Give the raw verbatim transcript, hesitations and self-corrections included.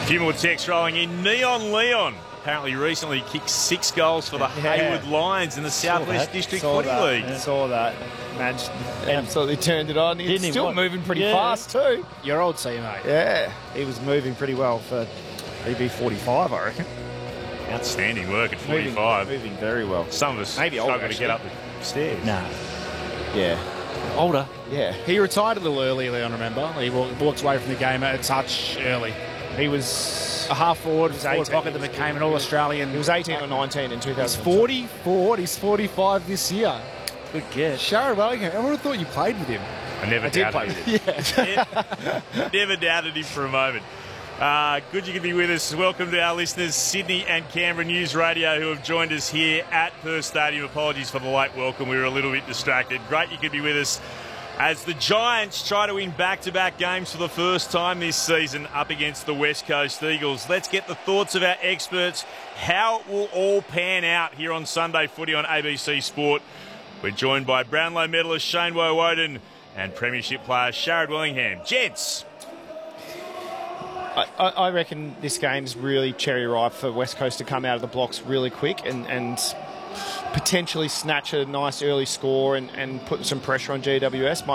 few more texts rolling in. Neon Leon apparently recently kicked six goals for the Yeah. Hayward Lions in the Southwest District Saw Footy that. League. Yeah. Saw that. Managed, absolutely turned it on. He's Didn't he? still What? moving pretty Yeah. fast too. Your old teammate. Yeah. He was moving pretty well for E B forty-five, I reckon. Outstanding work at Moving, forty-five. moving very well. Some of us Maybe older, struggle to get up actually. the stairs. Nah. Yeah. Older. Yeah. He retired a little early, Leon, remember? He wa- walked away from the game at a touch early. He was a half forward, was forward eighteen. pocket that became an All-Australian. He was eighteen or nineteen in two He's thousand. forty-four, he's forty-five this year. Good guess. Sharrod Wellingham, I would have thought you played with him. I never I did doubted play it. with him. Yeah. Never doubted him for a moment. Uh, good you can be with us. Welcome to our listeners, Sydney and Canberra News Radio, who have joined us here at Perth Stadium. Apologies for the late welcome. We were a little bit distracted. Great you could be with us as the Giants try to win back-to-back games for the first time this season up against the West Coast Eagles. Let's get the thoughts of our experts, how it will all pan out here on Sunday Footy on A B C Sport. We're joined by Brownlow medalist Shane Woewodin and Premiership player Sharrod Wellingham. Gents. I, I reckon this game's really cherry ripe for West Coast to come out of the blocks really quick and, and potentially snatch a nice early score and, and put some pressure on G W S. My